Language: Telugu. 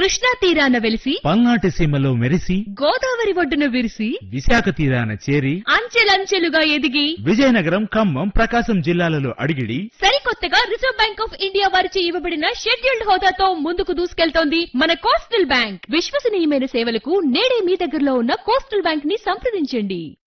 కృష్ణా తీరాన వెలిసి పల్నాటి సీమలో మెరిసి గోదావరి ఒడ్డున విరిసి విశాఖ తీరాన చేరి అంచెలంచెలుగా ఎదిగి విజయనగరం, ఖమ్మం, ప్రకాశం జిల్లాలలో అడిగిడి సరికొత్తగా రిజర్వ్ బ్యాంక్ ఆఫ్ ఇండియా వారిచే ఇవ్వబడిన షెడ్యూల్డ్ హోదాతో ముందుకు దూసుకెళ్తోంది మన కోస్టల్ బ్యాంక్. విశ్వసనీయమైన సేవలకు నేడే మీ దగ్గరలో ఉన్న కోస్టల్ బ్యాంక్ ని సంప్రదించండి.